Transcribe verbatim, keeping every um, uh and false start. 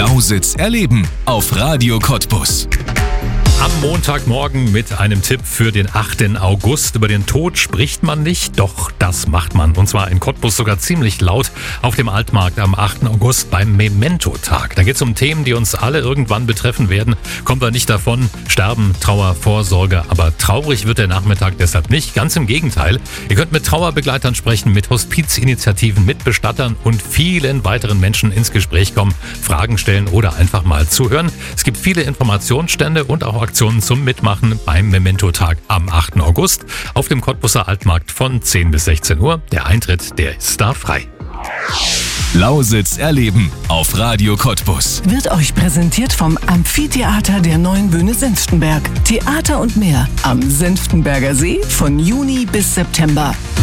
Lausitz erleben auf Radio Cottbus. Am Montagmorgen mit einem Tipp für den achten August. Über den Tod spricht man nicht, doch das macht man. Und zwar in Cottbus sogar ziemlich laut auf dem Altmarkt am achten August beim Memento-Tag. Da geht es um Themen, die uns alle irgendwann betreffen werden. Kommen wir nicht davon. Sterben, Trauer, Vorsorge. Aber traurig wird der Nachmittag deshalb nicht. Ganz im Gegenteil. Ihr könnt mit Trauerbegleitern sprechen, mit Hospizinitiativen, mit Bestattern und vielen weiteren Menschen ins Gespräch kommen, Fragen stellen oder einfach mal zuhören. Es gibt viele Informationsstände und auch Aktionen zum Mitmachen beim Memento-Tag am achten August auf dem Cottbuser Altmarkt von zehn bis sechzehn Uhr. Der Eintritt, der ist da frei. Lausitz erleben auf Radio Cottbus. Wird euch präsentiert vom Amphitheater der Neuen Bühne Senftenberg. Theater und mehr am Senftenberger See von Juni bis September.